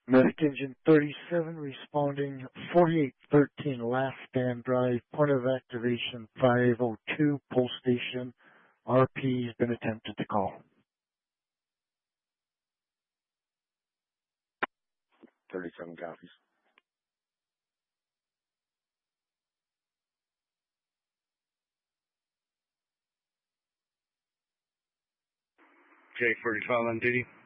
Medic Engine 37 responding 4813 Last Stand Drive, point of activation 502, Pole Station. RP has been attempted to call. 37 copies. J45 on duty.